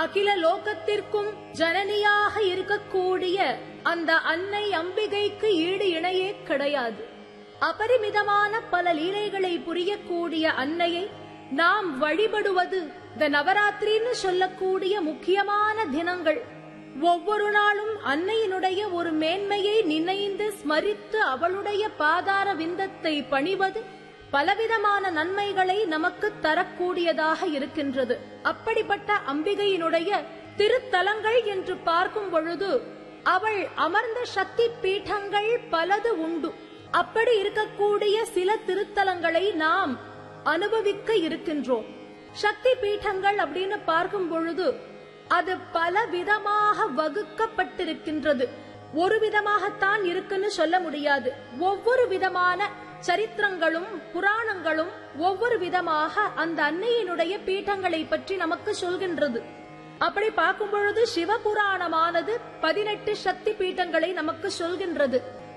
அகில லோகத்திற்கும் ஜனனியாக இருக்கக்கூடிய அந்த அன்னை அம்பிகைக்கு ஈடு இணையே கிடையாது. அபரிமிதமான பல லீலைகளை புரியக்கூடிய அன்னையை நாம் வழிபடுவது இந்த நவராத்திரின்னு சொல்லக்கூடிய முக்கியமான தினங்கள். ஒவ்வொரு நாளும் அன்னையினுடைய ஒரு மேன்மையை நினைந்து ஸ்மரித்து அவளுடைய பாதார விந்தத்தை பணிவது பலவிதமான நன்மைகளை நமக்கு தரக்கூடியதாக இருக்கின்றது. அப்படிப்பட்ட அம்பிகையினுடைய திருத்தலங்கள் என்று பார்க்கும் பொழுது அவள் அமர்ந்த சக்தி பீഠங்கள் பலது உண்டு. அப்படி இருக்கக்கூடிய சில திருத்தலங்களை நாம் அனுபவிக்க இருக்கின்றோம். சக்தி பீഠங்கள் அப்படின்னு பார்க்கும் பொழுது அது பல விதமாக வகுக்கப்பட்டிருக்கின்றது. ஒரு விதமாகத்தான் இருக்குன்னு சொல்ல முடியாது. ஒவ்வொரு விதமான சரித்திரங்களும் புராணங்களும் ஒவ்வொரு விதமாக அந்த அன்னையினுடைய பீఠங்களை பற்றி நமக்கு சொல்கின்றது. அப்படி பார்க்கும் பொழுது சிவபுராணமானது 18 சக்தி பீட்டங்களை நமக்கு சொல்கின்றது.